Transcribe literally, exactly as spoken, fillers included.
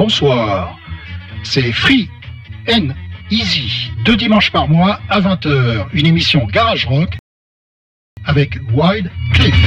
bonsoir. C'est Free and Easy, deux dimanches par mois à vingt heures, une émission Garage Rock avec Wild Cliff.